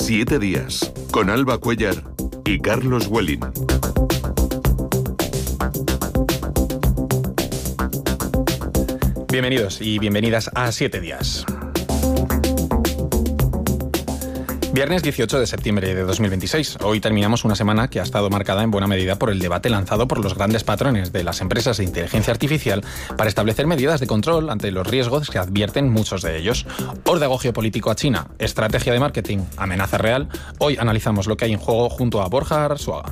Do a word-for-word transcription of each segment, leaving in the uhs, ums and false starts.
Siete días, con Alba Cuellar y Carlos Welling. Bienvenidos y bienvenidas a Siete días. Viernes dieciocho de septiembre de dos mil veintiséis. Hoy terminamos una semana que ha estado marcada en buena medida por el debate lanzado por los grandes patrones de las empresas de inteligencia artificial para establecer medidas de control ante los riesgos que advierten muchos de ellos. Órdago geopolítico a China, estrategia de marketing, amenaza real. Hoy analizamos lo que hay en juego junto a Borja Arzuaga.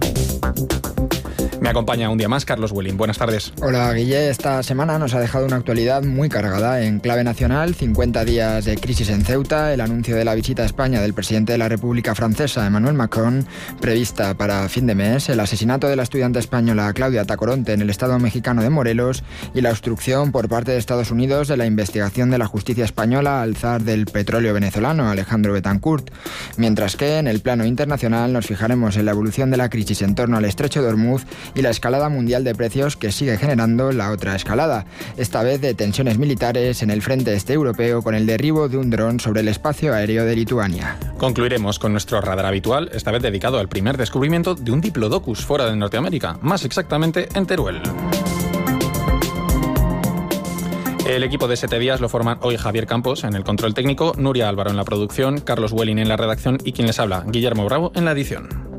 Me acompaña un día más Carlos Welling. Buenas tardes. Hola, Guille. Esta semana nos ha dejado una actualidad muy cargada. En clave nacional, cincuenta días de crisis en Ceuta, el anuncio de la visita a España del presidente de la República Francesa, Emmanuel Macron, prevista para fin de mes, el asesinato de la estudiante española Claudia Tacoronte en el estado mexicano de Morelos y la obstrucción por parte de Estados Unidos de la investigación de la justicia española al zar del petróleo venezolano, Alejandro Betancourt. Mientras que, en el plano internacional, nos fijaremos en la evolución de la crisis en torno al estrecho de Hormuz y la escalada mundial de precios que sigue generando la otra escalada, esta vez de tensiones militares en el frente este europeo con el derribo de un dron sobre el espacio aéreo de Lituania. Concluiremos con nuestro radar habitual, esta vez dedicado al primer descubrimiento de un Diplodocus fuera de Norteamérica, más exactamente en Teruel. El equipo de Siete días lo forman hoy Javier Campos en el control técnico, Nuria Álvaro en la producción, Carlos Welling en la redacción y quien les habla, Guillermo Bravo en la edición.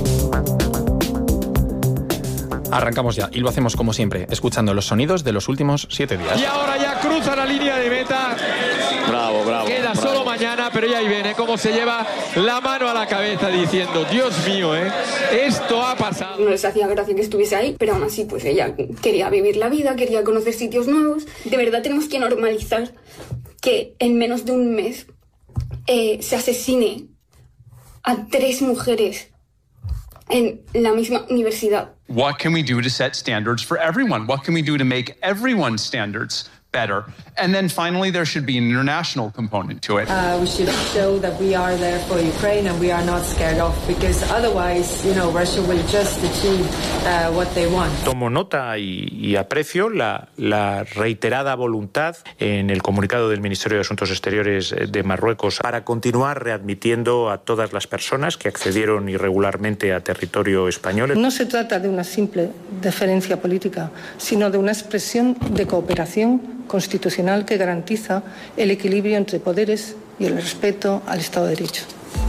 Arrancamos ya y lo hacemos como siempre, escuchando los sonidos de los últimos siete días. Y ahora ya cruza la línea de meta. Bravo, bravo. Queda bravo. solo mañana, pero ya ahí viene cómo se lleva la mano a la cabeza diciendo, Dios mío, ¿eh? Esto ha pasado. No les hacía gracia que estuviese ahí, pero aún así, pues ella quería vivir la vida, quería conocer sitios nuevos. De verdad tenemos que normalizar que en menos de un mes eh, se asesine a tres mujeres en la misma universidad. What can we do to set standards for everyone? What can we do to make everyone's standards better? And then finally, there should be an international component to it. Uh, we should show that we are there for Ukraine and we are not scared off, because otherwise, you know, Russia will just achieve uh, what they want. Tomo nota y, y aprecio la, la reiterada voluntad en el comunicado del Ministerio de Asuntos Exteriores de Marruecos para continuar readmitiendo a todas las personas que accedieron irregularmente a territorio español. No se trata de una simple deferencia política, sino de una expresión de cooperación constitucional que garantiza el equilibrio entre poderes y el respeto al Estado de Derecho.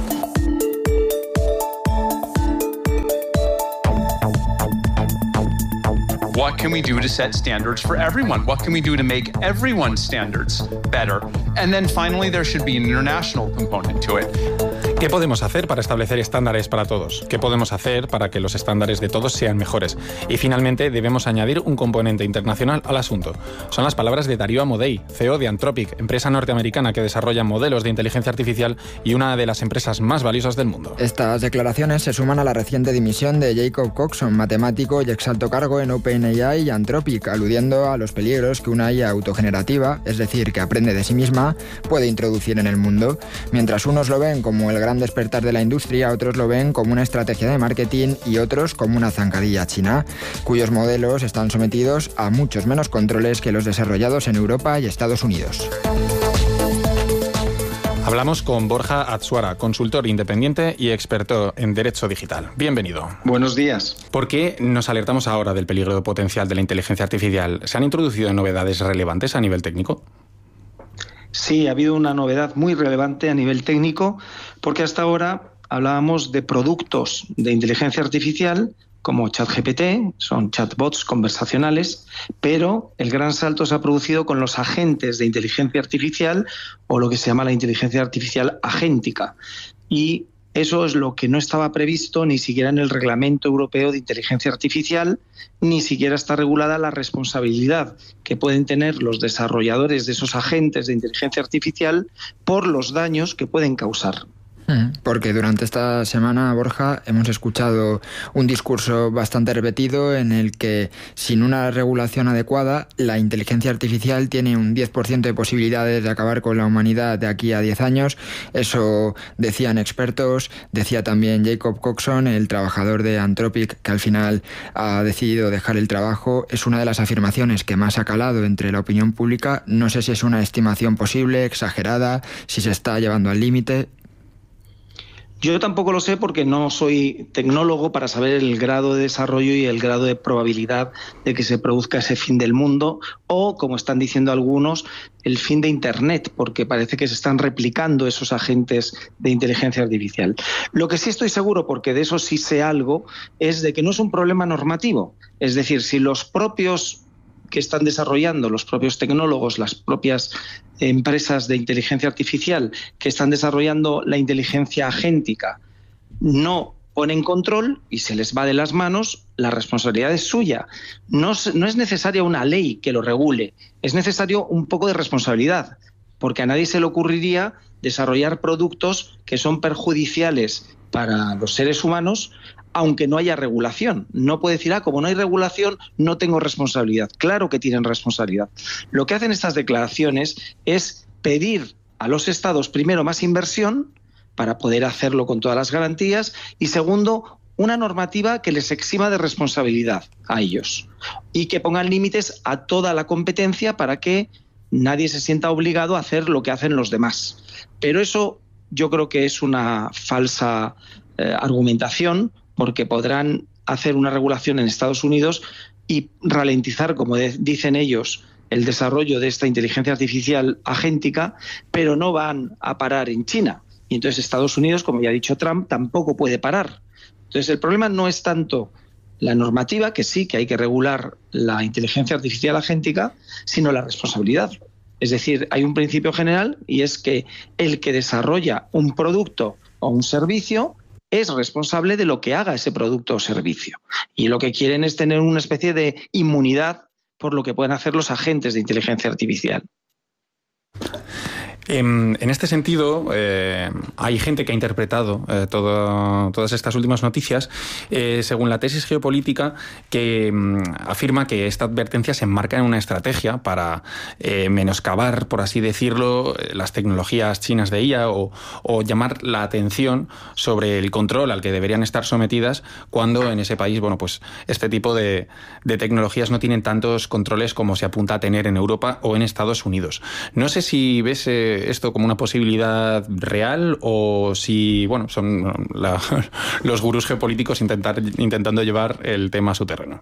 What can we do to set standards for everyone? What can we do to make everyone's standards better? And then finally, there should be an international component to it. ¿Qué podemos hacer para establecer estándares para todos? ¿Qué podemos hacer para que los estándares de todos sean mejores? Y finalmente debemos añadir un componente internacional al asunto. Son las palabras de Darío Amodei, C E O de Anthropic, empresa norteamericana que desarrolla modelos de inteligencia artificial y una de las empresas más valiosas del mundo. Estas declaraciones se suman a la reciente dimisión de Jacob Coxon, matemático y ex alto cargo en OpenAI y Anthropic, aludiendo a los peligros que una I A autogenerativa, es decir, que aprende de sí misma, puede introducir en el mundo. Mientras unos lo ven como el gran despertar de la industria, otros lo ven como una estrategia de marketing y otros como una zancadilla china, cuyos modelos están sometidos a muchos menos controles que los desarrollados en Europa y Estados Unidos. Hablamos con Borja Arzuaga, consultor independiente y experto en derecho digital. Bienvenido. Buenos días. ¿Por qué nos alertamos ahora del peligro potencial de la inteligencia artificial? ¿Se han introducido novedades relevantes a nivel técnico? Sí, ha habido una novedad muy relevante a nivel técnico, porque hasta ahora hablábamos de productos de inteligencia artificial como ChatGPT, son chatbots conversacionales, pero el gran salto se ha producido con los agentes de inteligencia artificial o lo que se llama la inteligencia artificial agéntica. Y eso es lo que no estaba previsto ni siquiera en el Reglamento Europeo de Inteligencia Artificial, ni siquiera está regulada la responsabilidad que pueden tener los desarrolladores de esos agentes de inteligencia artificial por los daños que pueden causar. Porque durante esta semana, Borja, hemos escuchado un discurso bastante repetido en el que, sin una regulación adecuada, la inteligencia artificial tiene un diez por ciento de posibilidades de acabar con la humanidad de aquí a diez años. Eso decían expertos, decía también Jacob Coxon, el trabajador de Anthropic, que al final ha decidido dejar el trabajo. Es una de las afirmaciones que más ha calado entre la opinión pública. No sé si es una estimación posible, exagerada, si se está llevando al límite. Yo tampoco lo sé porque no soy tecnólogo para saber el grado de desarrollo y el grado de probabilidad de que se produzca ese fin del mundo o, como están diciendo algunos, el fin de Internet, porque parece que se están replicando esos agentes de inteligencia artificial. Lo que sí estoy seguro, porque de eso sí sé algo, es de que no es un problema normativo. Es decir, si los propios que están desarrollando, los propios tecnólogos, las propias empresas de inteligencia artificial que están desarrollando la inteligencia agéntica, no ponen control y se les va de las manos, la responsabilidad es suya. No, no es necesaria una ley que lo regule, es necesario un poco de responsabilidad, porque a nadie se le ocurriría desarrollar productos que son perjudiciales para los seres humanos, aunque no haya regulación. No puede decir, ah, como no hay regulación, no tengo responsabilidad. Claro que tienen responsabilidad. Lo que hacen estas declaraciones es pedir a los estados, primero, más inversión para poder hacerlo con todas las garantías y, segundo, una normativa que les exima de responsabilidad a ellos y que pongan límites a toda la competencia para que nadie se sienta obligado a hacer lo que hacen los demás. Pero eso yo creo que es una falsa eh, argumentación, porque podrán hacer una regulación en Estados Unidos y ralentizar, como de, dicen ellos, el desarrollo de esta inteligencia artificial agéntica, pero no van a parar en China. Y entonces Estados Unidos, como ya ha dicho Trump, tampoco puede parar. Entonces el problema no es tanto la normativa, que sí, que hay que regular la inteligencia artificial agéntica, sino la responsabilidad. Es decir, hay un principio general y es que el que desarrolla un producto o un servicio es responsable de lo que haga ese producto o servicio. Y lo que quieren es tener una especie de inmunidad por lo que pueden hacer los agentes de inteligencia artificial. En, en este sentido, eh, hay gente que ha interpretado eh, todo, todas estas últimas noticias eh, según la tesis geopolítica que mm, afirma que esta advertencia se enmarca en una estrategia para eh, menoscabar, por así decirlo, las tecnologías chinas de I A o, o llamar la atención sobre el control al que deberían estar sometidas cuando en ese país, bueno, pues este tipo de, de tecnologías no tienen tantos controles como se apunta a tener en Europa o en Estados Unidos. No sé si ves eh, esto como una posibilidad real o si, bueno, son la, los gurús geopolíticos intentar, intentando llevar el tema a su terreno.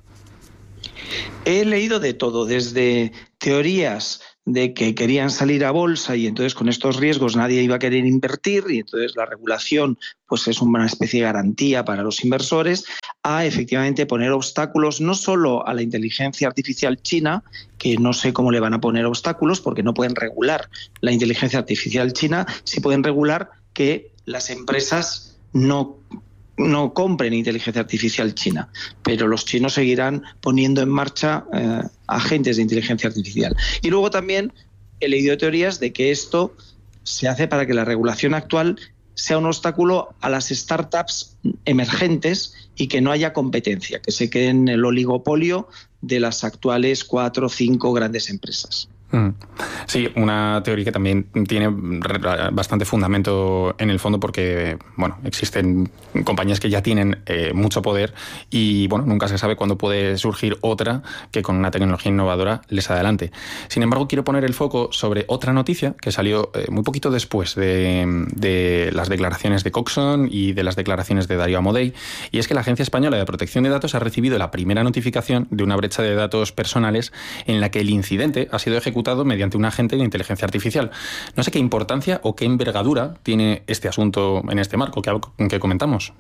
He leído de todo, desde teorías de que querían salir a bolsa y entonces con estos riesgos nadie iba a querer invertir y entonces la regulación pues es una especie de garantía para los inversores, a efectivamente poner obstáculos no solo a la inteligencia artificial china, que no sé cómo le van a poner obstáculos porque no pueden regular la inteligencia artificial china, sí pueden regular que las empresas no no compren inteligencia artificial china, pero los chinos seguirán poniendo en marcha eh, agentes de inteligencia artificial. Y luego también he leído teorías de que esto se hace para que la regulación actual sea un obstáculo a las startups emergentes y que no haya competencia, que se quede en el oligopolio de las actuales cuatro o cinco grandes empresas. Sí, una teoría que también tiene bastante fundamento en el fondo porque, bueno, existen compañías que ya tienen eh, mucho poder y, bueno, nunca se sabe cuándo puede surgir otra que con una tecnología innovadora les adelante. Sin embargo, quiero poner el foco sobre otra noticia que salió eh, muy poquito después de, de las declaraciones de Coxon y de las declaraciones de Darío Amodei, y es que la Agencia Española de Protección de Datos ha recibido la primera notificación de una brecha de datos personales en la que el incidente ha sido ejecutado mediante un agente de inteligencia artificial. No sé qué importancia o qué envergadura tiene este asunto en este marco que, que comentamos.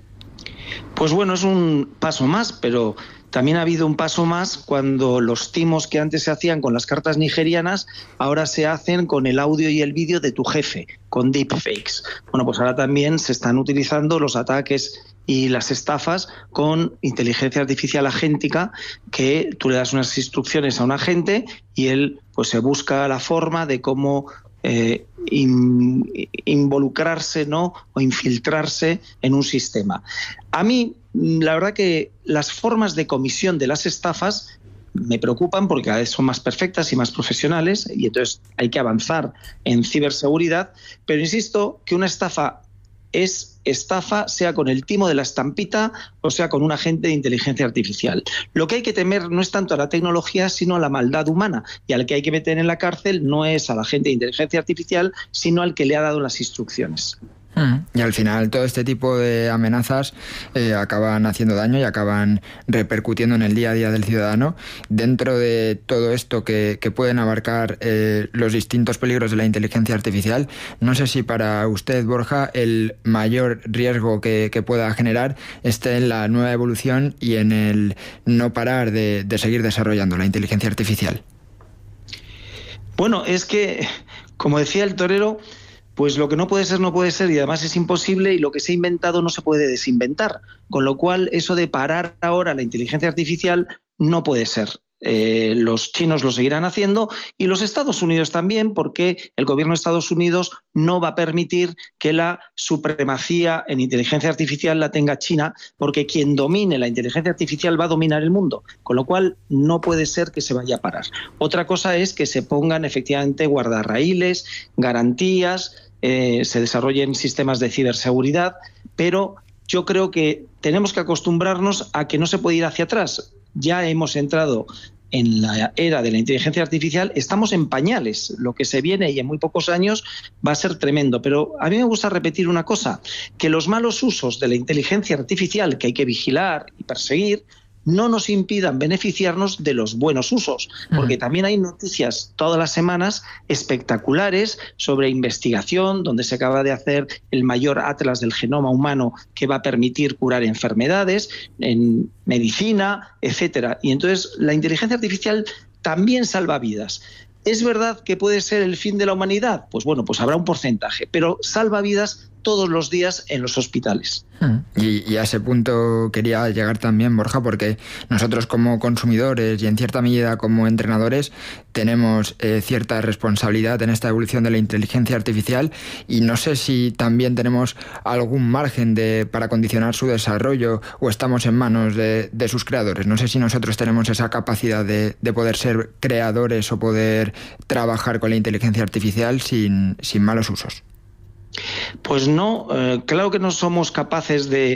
Pues bueno, es un paso más, pero también ha habido un paso más cuando los timos que antes se hacían con las cartas nigerianas ahora se hacen con el audio y el vídeo de tu jefe, con deepfakes. Bueno, pues ahora también se están utilizando los ataques y las estafas con inteligencia artificial agéntica, que tú le das unas instrucciones a un agente y él pues se busca la forma de cómo eh, in, involucrarse, ¿no?, o infiltrarse en un sistema. A mí, la verdad que las formas de comisión de las estafas me preocupan porque cada vez son más perfectas y más profesionales y entonces hay que avanzar en ciberseguridad, pero insisto que una estafa es estafa, sea con el timo de la estampita o sea con un agente de inteligencia artificial. Lo que hay que temer no es tanto a la tecnología, sino a la maldad humana. Y al que hay que meter en la cárcel no es al agente de inteligencia artificial, sino al que le ha dado las instrucciones. Y al final todo este tipo de amenazas eh, acaban haciendo daño y acaban repercutiendo en el día a día del ciudadano. Dentro de todo esto que, que pueden abarcar eh, los distintos peligros de la inteligencia artificial, no sé si para usted, Borja, el mayor riesgo que, que pueda generar esté en la nueva evolución y en el no parar de, de seguir desarrollando la inteligencia artificial. Bueno, es que, como decía el torero, pues lo que no puede ser, no puede ser, y además es imposible, y lo que se ha inventado no se puede desinventar. Con lo cual, eso de parar ahora la inteligencia artificial no puede ser. Eh, los chinos lo seguirán haciendo y los Estados Unidos también, porque el gobierno de Estados Unidos no va a permitir que la supremacía en inteligencia artificial la tenga China, porque quien domine la inteligencia artificial va a dominar el mundo, con lo cual no puede ser que se vaya a parar. Otra cosa es que se pongan efectivamente guardarraíles, garantías, eh, se desarrollen sistemas de ciberseguridad, pero yo creo que tenemos que acostumbrarnos a que no se puede ir hacia atrás. Ya hemos entrado en la era de la inteligencia artificial, estamos en pañales. Lo que se viene y en muy pocos años va a ser tremendo. Pero a mí me gusta repetir una cosa, que los malos usos de la inteligencia artificial que hay que vigilar y perseguir no nos impidan beneficiarnos de los buenos usos, porque también hay noticias todas las semanas espectaculares sobre investigación, donde se acaba de hacer el mayor atlas del genoma humano que va a permitir curar enfermedades, en medicina, etcétera. Y entonces la inteligencia artificial también salva vidas. ¿Es verdad que puede ser el fin de la humanidad? Pues bueno, pues habrá un porcentaje, pero salva vidas todos los días en los hospitales. Y, y a ese punto quería llegar también, Borja, porque nosotros como consumidores y en cierta medida como entrenadores tenemos eh, cierta responsabilidad en esta evolución de la inteligencia artificial, y no sé si también tenemos algún margen de, para condicionar su desarrollo, o estamos en manos de, de sus creadores. No sé si nosotros tenemos esa capacidad de, de poder ser creadores o poder trabajar con la inteligencia artificial sin, sin malos usos. Pues no, eh, claro que no somos capaces de,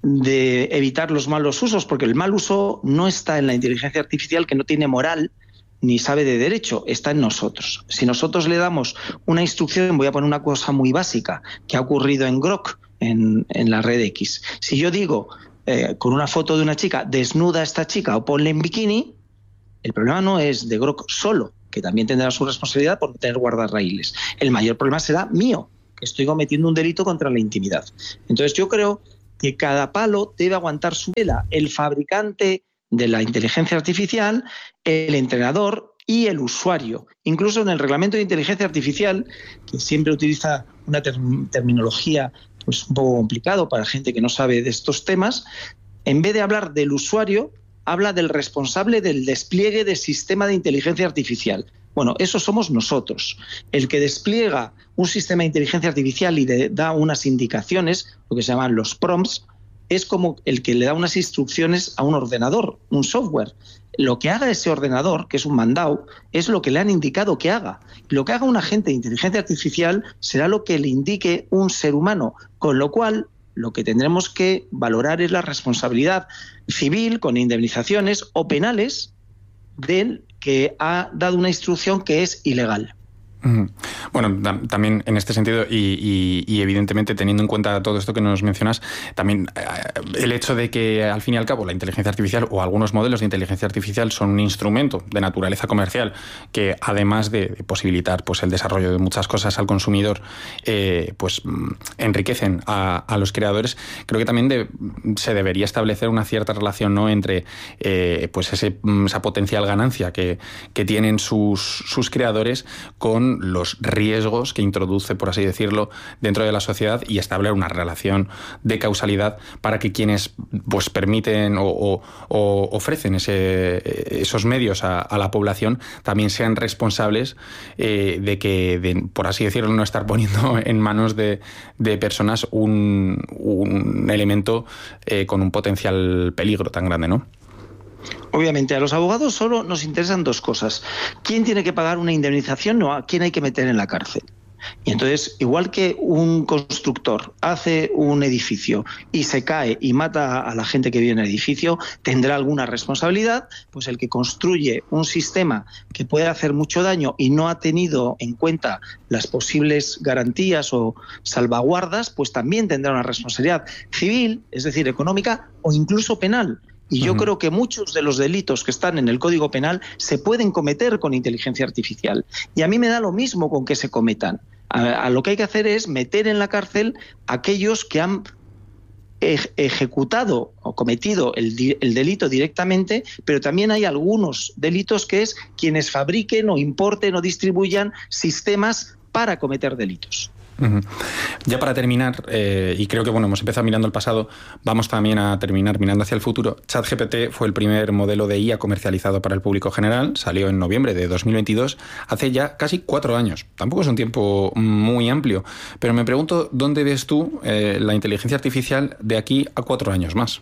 de evitar los malos usos, porque el mal uso no está en la inteligencia artificial, que no tiene moral ni sabe de derecho, está en nosotros. Si nosotros le damos una instrucción, voy a poner una cosa muy básica que ha ocurrido en Grok, en, en la red X. Si yo digo eh, con una foto de una chica, desnuda a esta chica o ponle en bikini, el problema no es de Grok solo, que también tendrá su responsabilidad por tener guardarraíles. El mayor problema será mío, que estoy cometiendo un delito contra la intimidad. Entonces yo creo que cada palo debe aguantar su vela. El fabricante de la inteligencia artificial, el entrenador y el usuario. Incluso en el reglamento de inteligencia artificial, que siempre utiliza una ter- terminología pues un poco complicado para gente que no sabe de estos temas, en vez de hablar del usuario, habla del responsable del despliegue del sistema de inteligencia artificial. Bueno, eso somos nosotros. El que despliega un sistema de inteligencia artificial y de, da unas indicaciones, lo que se llaman los prompts, es como el que le da unas instrucciones a un ordenador, un software. Lo que haga ese ordenador, que es un mandado, es lo que le han indicado que haga. Lo que haga un agente de inteligencia artificial será lo que le indique un ser humano, con lo cual lo que tendremos que valorar es la responsabilidad civil, con indemnizaciones o penales, del que ha dado una instrucción que es ilegal. Bueno, tam- también en este sentido y, y, y evidentemente teniendo en cuenta todo esto que nos mencionas, también eh, el hecho de que al fin y al cabo la inteligencia artificial o algunos modelos de inteligencia artificial son un instrumento de naturaleza comercial que además de, de posibilitar pues el desarrollo de muchas cosas al consumidor, eh, pues enriquecen a, a los creadores. Creo que también de, se debería establecer una cierta relación, ¿no?, entre eh, pues ese, esa potencial ganancia que, que tienen sus, sus creadores con los riesgos que introduce, por así decirlo, dentro de la sociedad, y establecer una relación de causalidad para que quienes pues permiten o, o, o ofrecen ese, esos medios a, a la población también sean responsables eh, de que, de, por así decirlo, no estar poniendo en manos de, de personas un, un elemento eh, con un potencial peligro tan grande, ¿no? Obviamente, a los abogados solo nos interesan dos cosas. ¿Quién tiene que pagar una indemnización o a quién hay que meter en la cárcel? Y entonces, igual que un constructor hace un edificio y se cae y mata a la gente que vive en el edificio, tendrá alguna responsabilidad, pues el que construye un sistema que puede hacer mucho daño y no ha tenido en cuenta las posibles garantías o salvaguardas, pues también tendrá una responsabilidad civil, es decir, económica o incluso penal. Y yo uh-huh. creo que muchos de los delitos que están en el Código Penal se pueden cometer con inteligencia artificial. Y a mí me da lo mismo con que se cometan. A, a lo que hay que hacer es meter en la cárcel a aquellos que han ej- ejecutado o cometido el, di- el delito directamente, pero también hay algunos delitos que es quienes fabriquen o importen o distribuyan sistemas para cometer delitos. Uh-huh. Ya para terminar, eh, y creo que bueno, hemos empezado mirando el pasado, vamos también a terminar mirando hacia el futuro. ChatGPT fue el primer modelo de I A comercializado para el público general, salió en noviembre de dos mil veintidós, hace ya casi cuatro años. Tampoco es un tiempo muy amplio, pero me pregunto, ¿dónde ves tú eh, la inteligencia artificial de aquí a cuatro años más?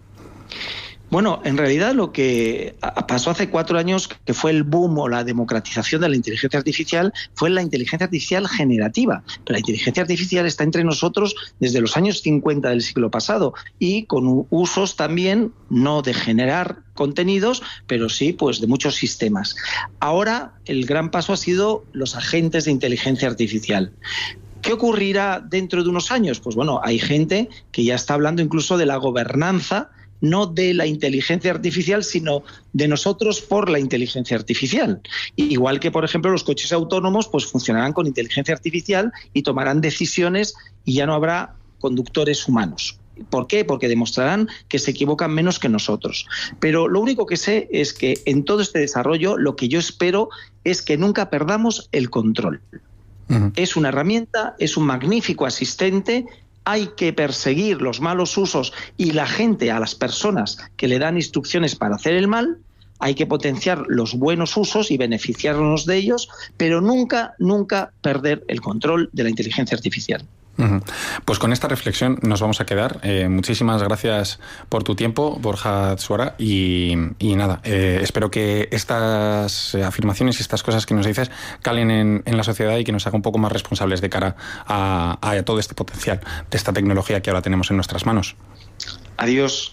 Bueno, en realidad lo que pasó hace cuatro años, que fue el boom o la democratización de la inteligencia artificial, fue la inteligencia artificial generativa. Pero la inteligencia artificial está entre nosotros desde los años cincuenta del siglo pasado y con usos también no de generar contenidos, pero sí pues de muchos sistemas. Ahora el gran paso ha sido los agentes de inteligencia artificial. ¿Qué ocurrirá dentro de unos años? Pues bueno, hay gente que ya está hablando incluso de la gobernanza, no de la inteligencia artificial, sino de nosotros por la inteligencia artificial. Igual que, por ejemplo, los coches autónomos pues funcionarán con inteligencia artificial y tomarán decisiones y ya no habrá conductores humanos. ¿Por qué? Porque demostrarán que se equivocan menos que nosotros. Pero lo único que sé es que en todo este desarrollo lo que yo espero es que nunca perdamos el control. Uh-huh. Es una herramienta, es un magnífico asistente. Hay que perseguir los malos usos y la gente, a las personas que le dan instrucciones para hacer el mal, hay que potenciar los buenos usos y beneficiarnos de ellos, pero nunca, nunca perder el control de la inteligencia artificial. Uh-huh. Pues con esta reflexión nos vamos a quedar. Eh, muchísimas gracias por tu tiempo, Borja Suara, y, y nada, eh, espero que estas afirmaciones y estas cosas que nos dices calen en, en la sociedad y que nos haga un poco más responsables de cara a, a todo este potencial de esta tecnología que ahora tenemos en nuestras manos. Adiós.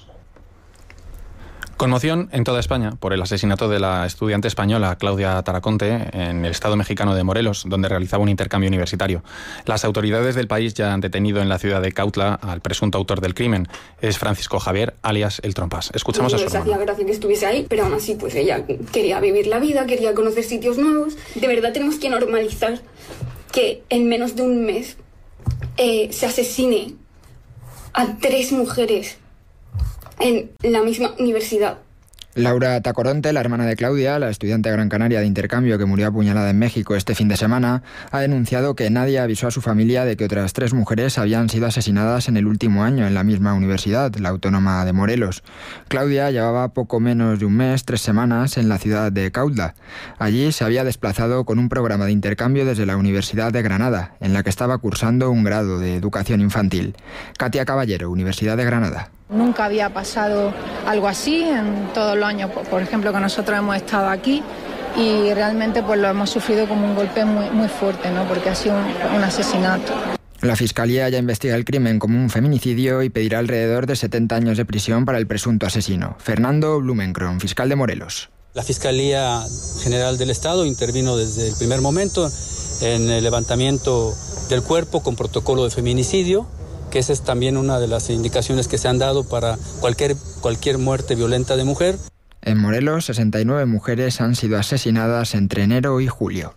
Conmoción en toda España por el asesinato de la estudiante española Claudia Taraconte en el estado mexicano de Morelos, donde realizaba un intercambio universitario. Las autoridades del país ya han detenido en la ciudad de Cautla al presunto autor del crimen. Es Francisco Javier, alias El Trompas. Escuchamos no, a su hermano. hacía gracia que estuviese ahí, pero aún así pues ella quería vivir la vida, quería conocer sitios nuevos. De verdad tenemos que normalizar que en menos de un mes eh, se asesine a tres mujeres en la misma universidad. Laura Tacoronte, la hermana de Claudia, la estudiante gran canaria de intercambio que murió apuñalada en México este fin de semana, ha denunciado que nadie avisó a su familia de que otras tres mujeres habían sido asesinadas en el último año en la misma universidad, la Autónoma de Morelos. Claudia llevaba poco menos de un mes, tres semanas, en la ciudad de Cautla. Allí se había desplazado con un programa de intercambio desde la Universidad de Granada, en la que estaba cursando un grado de educación infantil. Katia Caballero, Universidad de Granada. Nunca había pasado algo así en todos los años, por ejemplo, que nosotros hemos estado aquí, y realmente pues lo hemos sufrido como un golpe muy, muy fuerte, ¿no? Porque ha sido un, un asesinato. La Fiscalía ya investiga el crimen como un feminicidio y pedirá alrededor de setenta años de prisión para el presunto asesino. Fernando Blumenkron, fiscal de Morelos. La Fiscalía General del Estado intervino desde el primer momento en el levantamiento del cuerpo con protocolo de feminicidio, que esa es también una de las indicaciones que se han dado para cualquier, cualquier muerte violenta de mujer. En Morelos, sesenta y nueve mujeres han sido asesinadas entre enero y julio.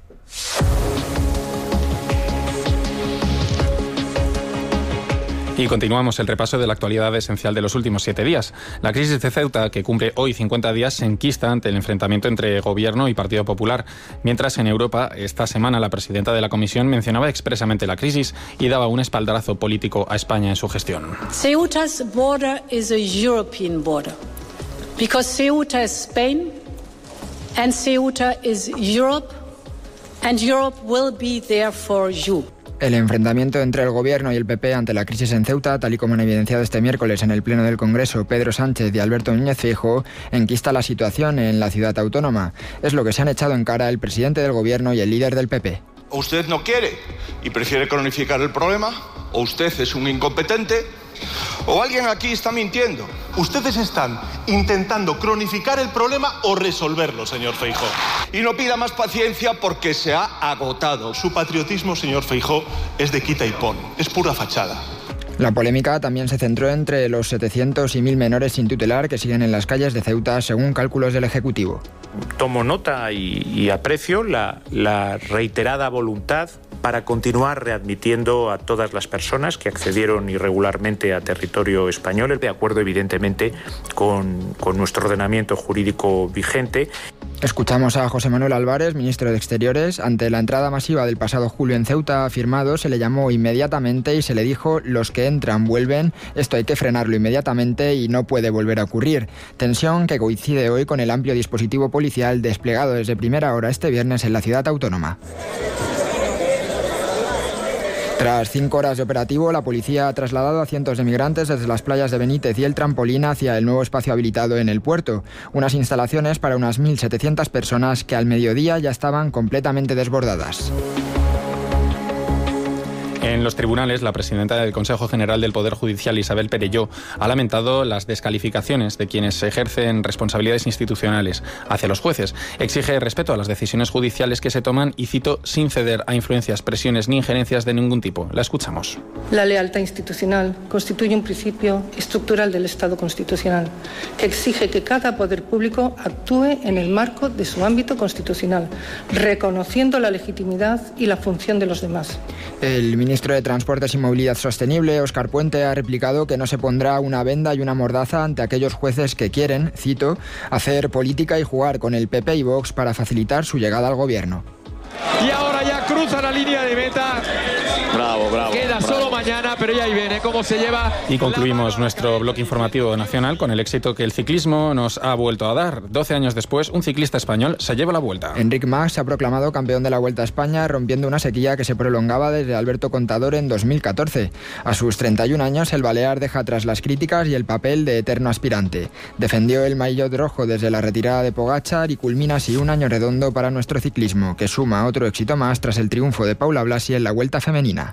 Y continuamos el repaso de la actualidad esencial de los últimos siete días. La crisis de Ceuta, que cumple hoy cincuenta días, se enquista ante el enfrentamiento entre Gobierno y Partido Popular. Mientras en Europa, esta semana la presidenta de la Comisión mencionaba expresamente la crisis y daba un espaldarazo político a España en su gestión. Ceuta's border is a European border, because Ceuta is Spain and Ceuta is Europe, and Europe will be there for you. El enfrentamiento entre el Gobierno y el P P ante la crisis en Ceuta, tal y como han evidenciado este miércoles en el Pleno del Congreso Pedro Sánchez y Alberto Núñez Feijóo, enquista la situación en la ciudad autónoma. Es lo que se han echado en cara el presidente del Gobierno y el líder del P P. O usted no quiere y prefiere cronificar el problema, o usted es un incompetente, o alguien aquí está mintiendo. Ustedes están intentando cronificar el problema o resolverlo, señor Feijóo. Y no pida más paciencia porque se ha agotado. Su patriotismo, señor Feijóo, es de quita y pon, es pura fachada. La polémica también se centró entre los setecientos y mil menores sin tutelar que siguen en las calles de Ceuta, según cálculos del Ejecutivo. Tomo nota y, y aprecio la, la reiterada voluntad para continuar readmitiendo a todas las personas que accedieron irregularmente a territorio español, de acuerdo evidentemente con, con nuestro ordenamiento jurídico vigente. Escuchamos a José Manuel Álvarez, ministro de Exteriores. Ante la entrada masiva del pasado julio en Ceuta afirmado, se le llamó inmediatamente y se le dijo: los que entran vuelven, esto hay que frenarlo inmediatamente y no puede volver a ocurrir. Tensión que coincide hoy con el amplio dispositivo policial desplegado desde primera hora este viernes en la ciudad autónoma. Tras cinco horas de operativo, la policía ha trasladado a cientos de migrantes desde las playas de Benítez y el Trampolín hacia el nuevo espacio habilitado en el puerto. Unas instalaciones para unas mil setecientas personas que al mediodía ya estaban completamente desbordadas. En los tribunales, la presidenta del Consejo General del Poder Judicial, Isabel Perelló, ha lamentado las descalificaciones de quienes ejercen responsabilidades institucionales hacia los jueces. Exige respeto a las decisiones judiciales que se toman y, cito, sin ceder a influencias, presiones ni injerencias de ningún tipo. La escuchamos. La lealtad institucional constituye un principio estructural del Estado constitucional que exige que cada poder público actúe en el marco de su ámbito constitucional, reconociendo la legitimidad y la función de los demás. El ministro de Transportes y Movilidad Sostenible, Óscar Puente, ha replicado que no se pondrá una venda y una mordaza ante aquellos jueces que quieren, cito, hacer política y jugar con el P P y Vox para facilitar su llegada al gobierno. Y ahora ya cruza la línea de meta. Bravo, bravo. Queda bravo. solo mañana, pero ya ahí viene cómo se lleva. Y concluimos nuestro bloque informativo nacional con el éxito que el ciclismo nos ha vuelto a dar. doce años después, un ciclista español se lleva la Vuelta. Enric Mas se ha proclamado campeón de la Vuelta a España, rompiendo una sequía que se prolongaba desde Alberto Contador en dos mil catorce. A sus treinta y un años, el balear deja atrás las críticas y el papel de eterno aspirante. Defendió el maillot rojo desde la retirada de Pogačar y culmina así un año redondo para nuestro ciclismo, que suma otro éxito más tras el triunfo de Paula Blasi en la Vuelta femenina.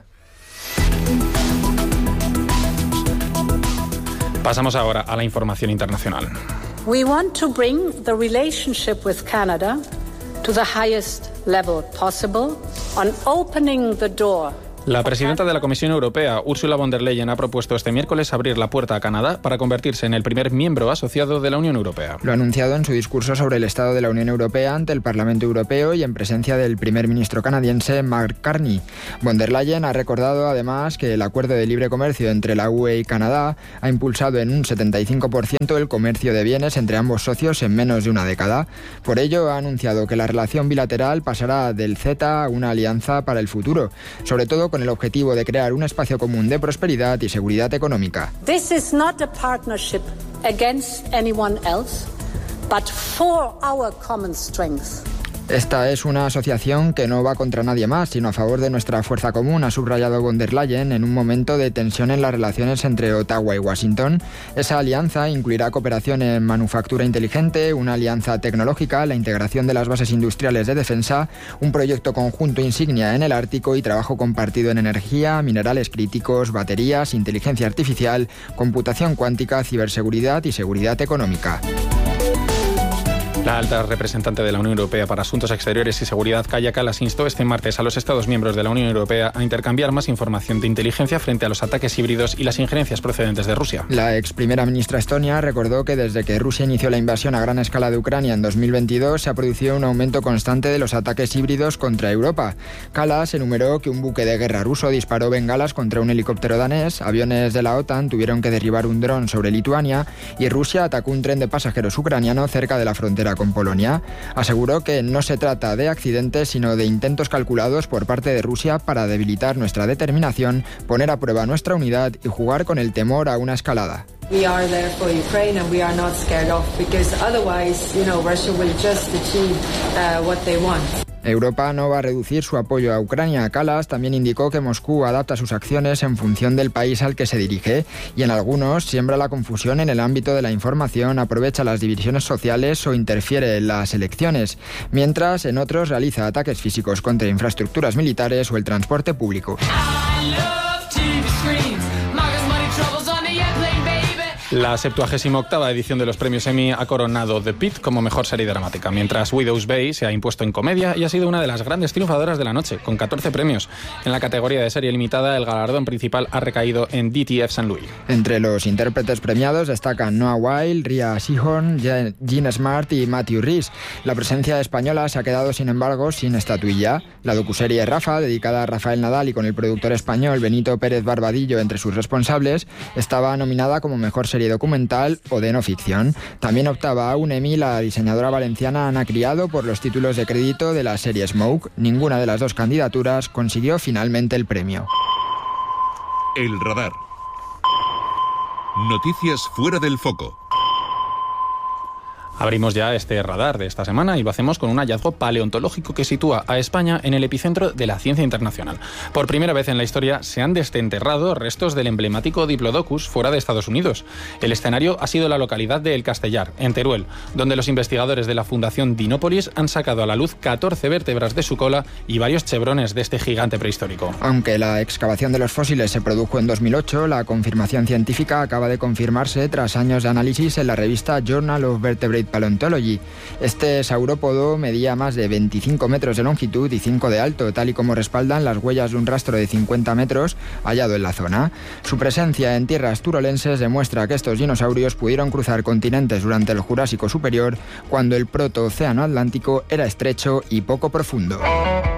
Pasamos ahora a la información internacional. We want to bring the relationship with Canada to the highest level possible on opening the door. La presidenta de la Comisión Europea, Ursula von der Leyen, ha propuesto este miércoles abrir la puerta a Canadá para convertirse en el primer miembro asociado de la Unión Europea. Lo ha anunciado en su discurso sobre el estado de la Unión Europea ante el Parlamento Europeo y en presencia del primer ministro canadiense Mark Carney. Von der Leyen ha recordado además que el acuerdo de libre comercio entre la U E y Canadá ha impulsado en un setenta y cinco por ciento el comercio de bienes entre ambos socios en menos de una década. Por ello, ha anunciado que la relación bilateral pasará del CETA a una alianza para el futuro, sobre todo con el objetivo de crear un espacio común de prosperidad y seguridad económica. This is not a partnership against anyone else, but for our common strength. Esta es una asociación que no va contra nadie más, sino a favor de nuestra fuerza común, ha subrayado von der Leyen en un momento de tensión en las relaciones entre Ottawa y Washington. Esa alianza incluirá cooperación en manufactura inteligente, una alianza tecnológica, la integración de las bases industriales de defensa, un proyecto conjunto insignia en el Ártico y trabajo compartido en energía, minerales críticos, baterías, inteligencia artificial, computación cuántica, ciberseguridad y seguridad económica. La alta representante de la Unión Europea para Asuntos Exteriores y Seguridad, Kaja Kallas, instó este martes a los Estados miembros de la Unión Europea a intercambiar más información de inteligencia frente a los ataques híbridos y las injerencias procedentes de Rusia. La ex primera ministra estonia recordó que desde que Rusia inició la invasión a gran escala de Ucrania en dos mil veintidós se ha producido un aumento constante de los ataques híbridos contra Europa. Kallas enumeró que un buque de guerra ruso disparó bengalas contra un helicóptero danés, aviones de la OTAN tuvieron que derribar un dron sobre Lituania y Rusia atacó un tren de pasajeros ucraniano cerca de la frontera con Polonia. Aseguró que no se trata de accidentes, sino de intentos calculados por parte de Rusia para debilitar nuestra determinación, poner a prueba nuestra unidad y jugar con el temor a una escalada. We are there for Ukraine and we are not scared off because otherwise, you know, Russia will just achieve uh, what they want. Europa no va a reducir su apoyo a Ucrania. Kallas también indicó que Moscú adapta sus acciones en función del país al que se dirige y en algunos siembra la confusión en el ámbito de la información, aprovecha las divisiones sociales o interfiere en las elecciones, mientras en otros realiza ataques físicos contra infraestructuras militares o el transporte público. La septuagésima octava edición de los premios Emmy ha coronado The Pitt como mejor serie dramática, mientras Widow's Bay se ha impuesto en comedia y ha sido una de las grandes triunfadoras de la noche, con catorce premios. En la categoría de serie limitada, el galardón principal ha recaído en D T F Saint Louis. Entre los intérpretes premiados destacan Noah Wyle, Rhea Seehorn, Jean Smart y Matthew Rhys. La presencia española se ha quedado, sin embargo, sin estatuilla. La docuserie Rafa, dedicada a Rafael Nadal y con el productor español Benito Pérez Barbadillo entre sus responsables, estaba nominada como mejor serie documental o de no ficción. También optaba a un Emmy la diseñadora valenciana Ana Criado por los títulos de crédito de la serie Smoke. Ninguna de las dos candidaturas consiguió finalmente el premio. El radar. Noticias fuera del foco. Abrimos ya este radar de esta semana y lo hacemos con un hallazgo paleontológico que sitúa a España en el epicentro de la ciencia internacional. Por primera vez en la historia se han desenterrado restos del emblemático Diplodocus fuera de Estados Unidos. El escenario ha sido la localidad de El Castellar, en Teruel, donde los investigadores de la Fundación Dinópolis han sacado a la luz catorce vértebras de su cola y varios chevrones de este gigante prehistórico. Aunque la excavación de los fósiles se produjo en dos mil ocho, la confirmación científica acaba de confirmarse tras años de análisis en la revista Journal of Vertebrate Paleontology. Este saurópodo medía más de veinticinco metros de longitud y cinco de alto, tal y como respaldan las huellas de un rastro de cincuenta metros hallado en la zona. Su presencia en tierras turolenses demuestra que estos dinosaurios pudieron cruzar continentes durante el Jurásico superior, cuando el proto-océano Atlántico era estrecho y poco profundo.